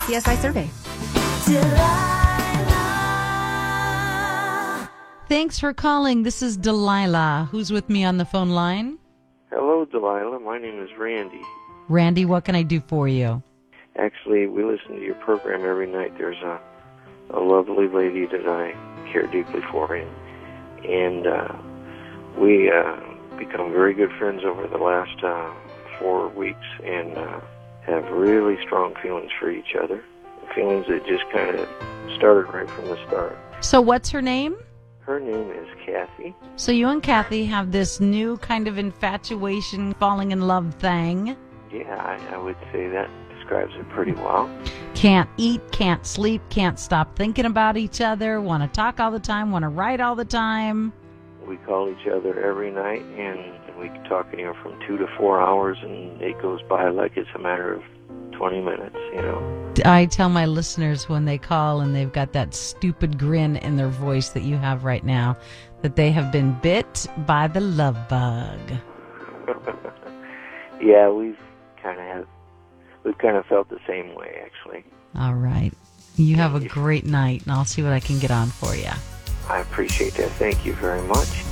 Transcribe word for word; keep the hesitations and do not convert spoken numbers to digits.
C S I survey. Delilah. Thanks for calling. This is Delilah. Who's with me on the phone line? Hello, Delilah. My name is Randy. Randy, what can I do for you? Actually, we listen to your program every night. There's a, a lovely lady that I care deeply for, and, and uh, we uh, become very good friends over the last uh, four weeks and uh, have really strong feelings for each other, feelings that just kind of started right from the start. So what's her name? Her name is Kathy. So you and Kathy have this new kind of infatuation, falling in love thing. Yeah, I, I would say that describes it pretty well. Can't eat, can't sleep, can't stop thinking about each other, want to talk all the time, want to write all the time. We call each other every night, and we can talk anywhere from two to four hours, and it goes by like it's a matter of twenty minutes, you know. I tell my listeners when they call and they've got that stupid grin in their voice that you have right now, that they have been bit by the love bug. Yeah, we've kind of had, we've kind of felt the same way, actually. All right. You have a great night, and I'll see what I can get on for you. I appreciate that. Thank you very much.